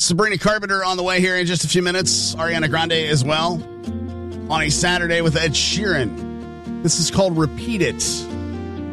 Sabrina Carpenter on the way here in just a few minutes. Ariana Grande as well on a Saturday with Ed Sheeran. This is called Repeat It.